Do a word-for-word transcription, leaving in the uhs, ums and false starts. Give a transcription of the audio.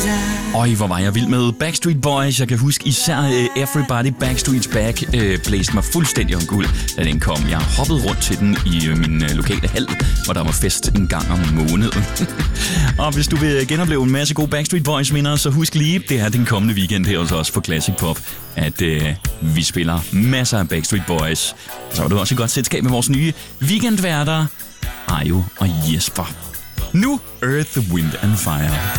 Øj, hvor var jeg vild med Backstreet Boys. Jeg kan huske især uh, Everybody Backstreet's Back uh, blæste mig fuldstændig omkuld, da den kom. Jeg hoppede rundt til den i uh, min uh, lokale hal, hvor der var fest en gang om måneden. Og hvis du vil genopleve en masse gode Backstreet Boys minder, så husk lige, det er den kommende weekend her hos os på Classic Pop, at uh, vi spiller masser af Backstreet Boys. Så var du også et godt selskab med vores nye weekendværter, Ayo og Jesper. Nu Earth, Wind and Fire.